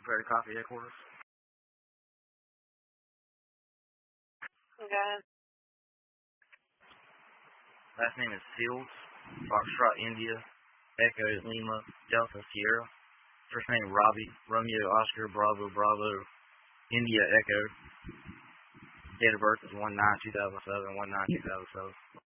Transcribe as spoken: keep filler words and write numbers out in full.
Prairie Coffee headquarters. Okay. Last name is Fields. Foxtrot India. Echo Lima. Delta Sierra. First name Robbie. Romeo Oscar Bravo Bravo. India Echo. Date of birth is one nine two thousand seven. one nine two thousand seven.